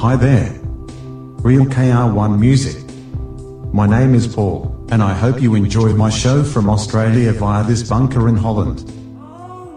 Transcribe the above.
Hi there. Real KR1 Music. My name is Paul, and I hope you enjoy my show from Australia via this bunker in Holland.